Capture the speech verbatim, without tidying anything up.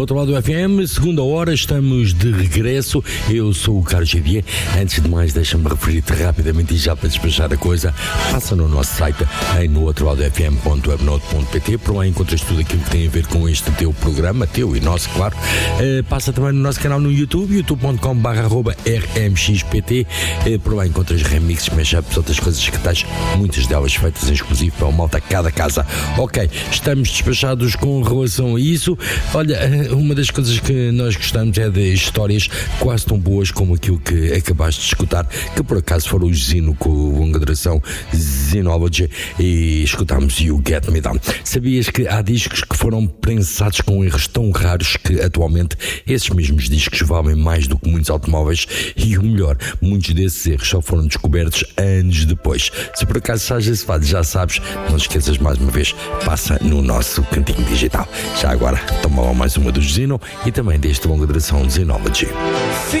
outro lado do F M, segunda hora, estamos de regresso. Eu sou o Carlos Xavier. Antes de mais, deixa-me referir-te rapidamente e já para despachar a coisa, passa no nosso site em no outro lado f m ponto webnote ponto p t. Por lá encontras tudo aquilo que tem a ver com este teu programa, teu e nosso, claro. Uh, passa também no nosso canal no YouTube, youtube ponto com barra r m x p t. Uh, por lá encontras remixes, mashups, outras coisas que tens, muitas delas feitas em exclusivo para o malta a cada casa. Ok, estamos despachados com relação a isso. Olha, uma das coisas que nós gostamos é de histórias quase tão boas como aquilo que acabaste de escutar, que por acaso foram o Zino com a longa duração Zinology, e escutámos You Get Me Down. Sabias que há discos que foram prensados com erros tão raros que atualmente esses mesmos discos valem mais do que muitos automóveis, e o melhor, muitos desses erros só foram descobertos anos depois. Se por acaso sabes esse fato, já sabes, não te esqueças mais uma vez, passa no nosso cantinho digital. Já agora, toma lá mais uma do Zino e também deste longa duração Zinology.